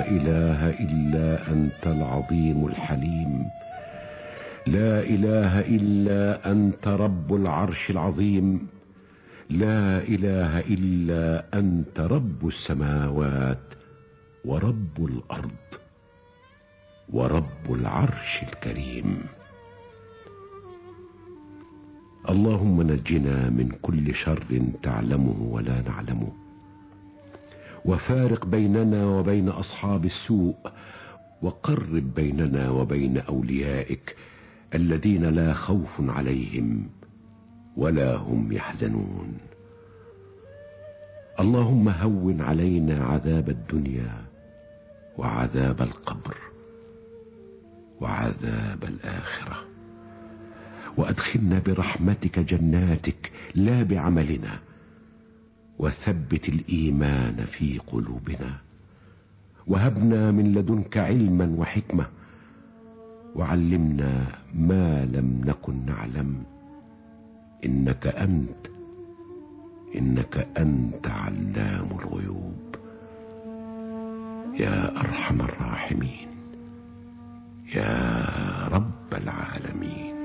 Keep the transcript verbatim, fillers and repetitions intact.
لا إله إلا أنت العظيم الحليم. لا إله إلا أنت رب العرش العظيم. لا إله إلا أنت رب السماوات ورب الأرض ورب العرش الكريم. اللهم نجنا من كل شر تعلمه ولا نعلمه، وفارق بيننا وبين أصحاب السوء، وقرب بيننا وبين أوليائك الذين لا خوف عليهم ولا هم يحزنون. اللهم هون علينا عذاب الدنيا وعذاب القبر وعذاب الآخرة، وأدخلنا برحمتك جناتك لا بعملنا، وثبت الإيمان في قلوبنا، وهبنا من لدنك علما وحكمة، وعلمنا ما لم نكن نعلم، إنك أنت إنك أنت علام الغيوب. يا أرحم الراحمين، يا رب العالمين.